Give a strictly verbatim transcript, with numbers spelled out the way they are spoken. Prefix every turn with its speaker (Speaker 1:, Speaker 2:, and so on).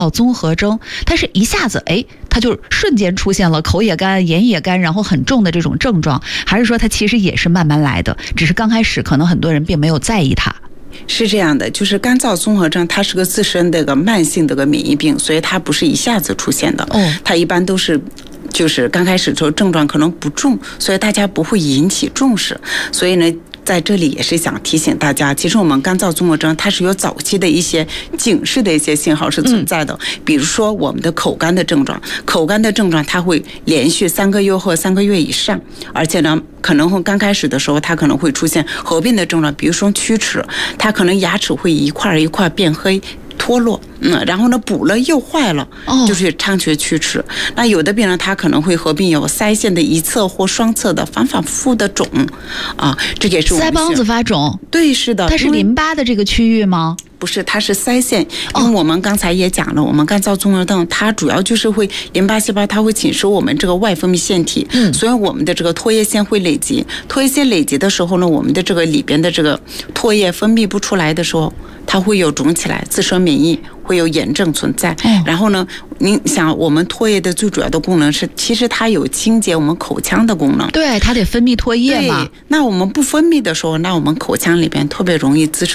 Speaker 1: 综合征，它是一下子哎，它就瞬间出现了口也干、眼也干，然后很重的这种症状，还是说它其实也是慢慢来的，只是刚开始可能很多人并没有在意它？
Speaker 2: 是这样的，就是干燥综合征，它是个自身的一个慢性的个免疫病，所以它不是一下子出现的。哦，它一般都是。就是刚开始的时候症状可能不重，所以大家不会引起重视。所以呢，在这里也是想提醒大家，其实我们干燥综合征它是有早期的一些警示的一些信号是存在的。嗯、比如说我们的口干的症状，口干的症状它会连续三个月或三个月以上，而且呢，可能会刚开始的时候它可能会出现合并的症状，比如说龋齿，它可能牙齿会一块一块变黑。脱落，嗯，然后呢补了又坏了，就是猖獗龋齿。那有的病人他可能会合并有腮腺的一侧或双侧的反反复复的肿，啊，这也是我们
Speaker 1: 腮帮子发肿。对，
Speaker 2: 是的。
Speaker 1: 它是淋巴的这个区域吗？
Speaker 2: 不是，它是腮腺，因为我们刚才也讲了，我们干燥综合症它主要就是会淋巴细胞它会侵蚀我们这个外分泌腺体，嗯，所以我们的这个唾液腺会累积，唾液腺累积的时候呢，我们的这个里边的这个唾液分泌不出来的时候，它会有肿起来，自身免疫会有炎症存在。嗯、然后呢，您想，我们唾液的最主要的功能是，其实它有清洁我们口腔的功能，
Speaker 1: 对，它得分泌唾液嘛。
Speaker 2: 那我们不分泌的时候，那我们口腔里边特别容易滋生